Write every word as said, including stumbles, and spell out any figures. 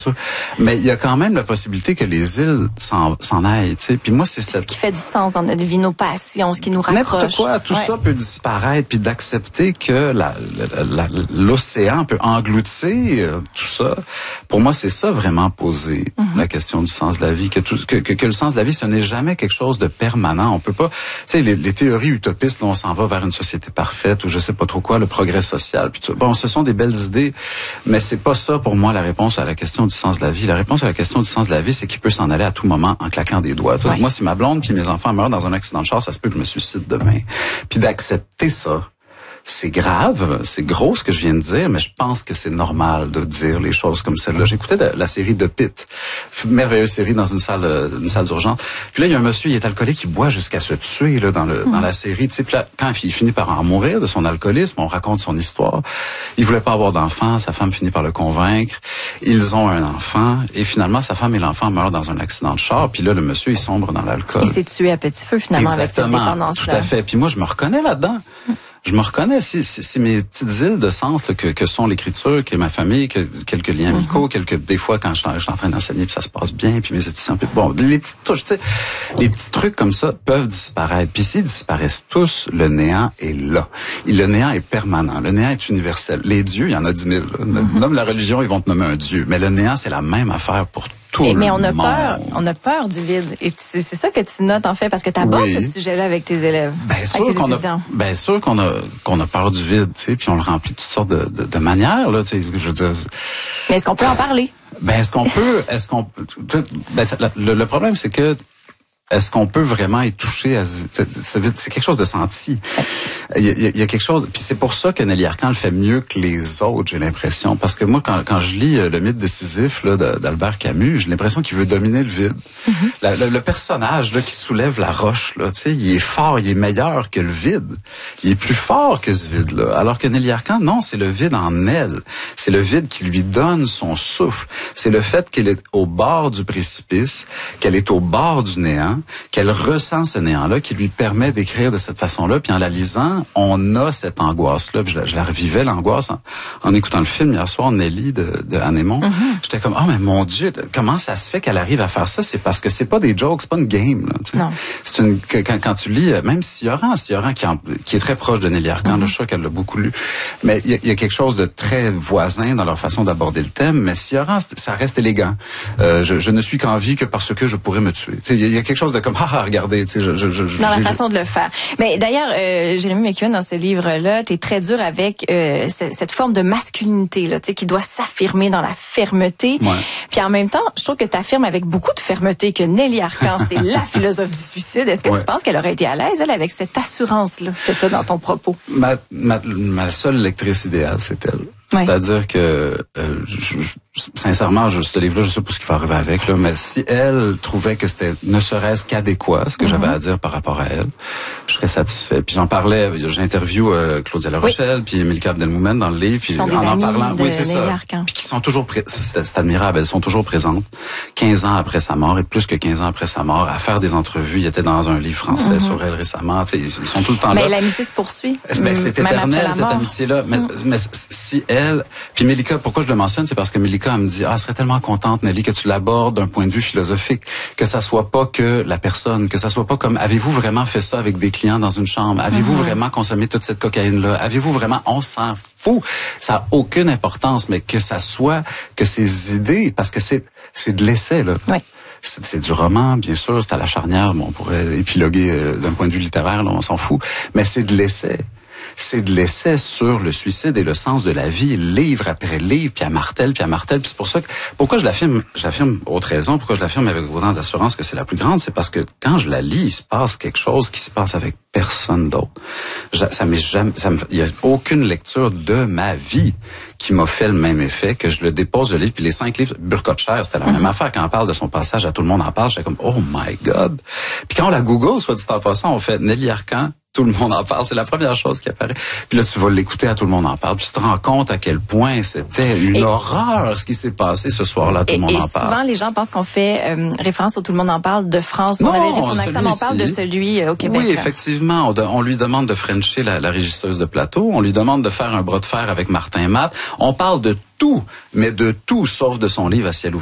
Mais il y a quand même la possibilité que les îles s'en, s'en aillent, tu sais. Puis moi, c'est cette... Ce qui fait du sens dans notre vie, nos passions, ce qui nous rapproche. N'importe quoi, tout ouais. ça peut disparaître, puis d'accepter que la, la, la, l'océan peut engloutir tout ça. Pour moi, c'est ça vraiment poser mm-hmm. la question du sens de la vie, que, tout, que, que, que le sens de la vie, ce n'est jamais quelque chose de permanent. On peut pas, tu sais, les, les théories utopistes, là, on s'en va vers une société parfaite ou je sais pas trop quoi, le progrès social, puis tout. Bon, ce sont des belles idées, mais c'est pas ça pour moi la réponse à la question du sens de la vie. La réponse à la question du sens de la vie, c'est qu'il peut s'en aller à tout moment en claquant des doigts. Ouais. Moi, si ma blonde puis mes enfants meurent dans un accident de char, ça se peut que je me suicide demain. Puis d'accepter ça, c'est grave, c'est gros ce que je viens de dire, mais je pense que c'est normal de dire les choses comme celle-là. J'écoutais la, la série The Pit, merveilleuse série dans une salle, une salle d'urgence. Puis là, il y a un monsieur, il est alcoolique, il boit jusqu'à se tuer là dans le mmh. dans la série. Tu sais, puis là, quand il finit par en mourir de son alcoolisme, on raconte son histoire. Il voulait pas avoir d'enfant, sa femme finit par le convaincre. Ils ont un enfant et finalement, sa femme et l'enfant meurent dans un accident de char. Puis là, le monsieur, il sombre dans l'alcool. Il s'est tué à petit feu finalement. Exactement, avec cette dépendance-là. Tout à fait. Puis moi, je me reconnais là-dedans. Mmh. Je me reconnais, c'est, c'est, c'est mes petites îles de sens là, que, que sont l'écriture, que ma famille, que quelques liens amicaux, mm-hmm. quelques des fois quand je suis, je suis en train d'enseigner puis ça se passe bien, puis mes étudiants, puis bon, les petites touches, tu sais, les petits trucs comme ça peuvent disparaître. Puis s'ils disparaissent tous, le néant est là. Et le néant est permanent. Le néant est universel. Les dieux, il y en a dix mille. Mm-hmm. Nomme la religion, ils vont te nommer un dieu. Mais le néant, c'est la même affaire pour tout mais, le mais on a monde. peur, on a peur du vide. Et c'est, c'est ça que tu notes en fait, parce que tu abordes oui. ce sujet-là avec tes élèves, ben sûr avec tes qu'on étudiants. A, ben sûr qu'on a qu'on a peur du vide, tu sais, puis on le remplit de toutes sortes de, de, de manières là, tu sais, je veux dire. Mais est-ce qu'on peut en parler? Ben est-ce qu'on peut, est-ce qu'on, ben, le, le problème c'est que est-ce qu'on peut vraiment être touché à c'est, c'est quelque chose de senti. Il y a, il y a quelque chose, puis c'est pour ça que Nelly Arcan le fait mieux que les autres, j'ai l'impression, parce que moi quand quand je lis le mythe de Sisyphe là d'Albert Camus, j'ai l'impression qu'il veut dominer le vide. Mm-hmm. La, le, le personnage là qui soulève la roche là, tu sais, il est fort, il est meilleur que le vide. Il est plus fort que ce vide là. Alors que Nelly Arcan, non, c'est le vide en elle. C'est le vide qui lui donne son souffle. C'est le fait qu'elle est au bord du précipice, qu'elle est au bord du néant, qu'elle ressent ce néant-là, qui lui permet d'écrire de cette façon-là. Puis en la lisant, on a cette angoisse-là. Puis je, la, je la revivais, l'angoisse, en, en écoutant le film hier soir, Nelly de, de Annemont. Mm-hmm. J'étais comme, oh mais mon Dieu, comment ça se fait qu'elle arrive à faire ça? C'est parce que c'est pas des jokes, c'est pas une game. Là, tu sais. Non. C'est une, quand, quand tu lis, même Sioran, Sioran qui, en, qui est très proche de Nelly Arcan, mm-hmm. là, je suis sûr qu'elle l'a beaucoup lu. Mais il y, y a quelque chose de très voisin dans leur façon d'aborder le thème. Mais Sioran, ça reste élégant. Euh, je, je ne suis qu'en vie que parce que je pourrais me tuer. Il y, y a quelque chose de comme, ah, regardez, tu sais, je, je, je, dans la façon de le faire. Mais d'ailleurs, euh, Jérémy McEwen, dans ce livre-là, t'es très dur avec euh, cette, cette forme de masculinité, là, tu sais, qui doit s'affirmer dans la fermeté. Ouais. Puis en même temps, je trouve que t'affirmes avec beaucoup de fermeté que Nelly Arcan, c'est la philosophe du suicide. Est-ce que ouais. tu penses qu'elle aurait été à l'aise, elle, avec cette assurance-là que t'as dans ton propos? Ma, ma, ma seule lectrice idéale, c'est elle. Ouais. C'est-à-dire que, euh, je, je, sincèrement, je, ce livre-là, je sais pas ce qui va arriver avec, là, mais si elle trouvait que c'était ne serait-ce qu'adéquat, ce que mm-hmm. j'avais à dire par rapport à elle, je serais satisfait. Puis j'en parlais, j'interview euh, Claudia La Rochelle, oui. puis Melika Abdelmoumen dans le livre, puis en en parlant, de oui, c'est ça. Puis qui sont toujours, pré- c'est, c'est admirable, elles sont toujours présentes, quinze ans après sa mort et plus que quinze ans après sa mort, à faire des entrevues. Il était dans un livre français mm-hmm. sur elle récemment. Tu sais, ils, ils sont tout le temps mais là. Mais l'amitié se poursuit. Ben, c'est éternel cette amitié-là. Mais, mm. mais si elle, puis Melika, pourquoi je le mentionne, c'est parce que Melika elle me dit, ah, elle serait tellement contente, Nelly, que tu l'abordes d'un point de vue philosophique, que ça soit pas que la personne, que ça soit pas comme, avez-vous vraiment fait ça avec des clients dans une chambre? Avez-vous mm-hmm. vraiment consommé toute cette cocaïne-là? Avez-vous vraiment, on s'en fout. Ça a aucune importance, mais que ça soit, que ces idées, parce que c'est, c'est de l'essai, là. Oui. C'est, c'est du roman, bien sûr, c'est à la charnière, bon, on pourrait épiloguer euh, d'un point de vue littéraire, là, on s'en fout, mais c'est de l'essai. C'est de l'essai sur le suicide et le sens de la vie, livre après livre, puis à martèle, puis à martèle. Puis c'est pour ça que, pourquoi je l'affirme, je l'affirme autre raison, pourquoi je l'affirme avec autant d'assurance que c'est la plus grande, c'est parce que quand je la lis, il se passe quelque chose qui se passe avec personne d'autre. Je, ça m'est jamais, ça me, il y a aucune lecture de ma vie qui m'a fait le même effet, que je le dépose le livre, puis les cinq livres, Burkotcher, c'était la mm-hmm. même affaire. Quand on parle de son passage, à tout le monde en parle, j'étais comme, oh my God. Puis quand on la Google, soit dit en passant, on fait Nelly Arcan, Tout le monde en parle, c'est la première chose qui apparaît. Puis là, tu vas l'écouter à Tout le monde en parle, puis tu te rends compte à quel point c'était une et, horreur ce qui s'est passé ce soir-là, Tout et, le monde et en parle. Souvent, les gens pensent qu'on fait euh, référence au Tout le monde en parle de France. Non, on avait fait son accent, on parle de celui euh, au Québec. Oui, effectivement. On, de, on lui demande de frencher la, la régisseuse de plateau, on lui demande de faire un bras de fer avec Martin Matt. On parle de tout, mais de tout, sauf de son livre À ciel ouvert.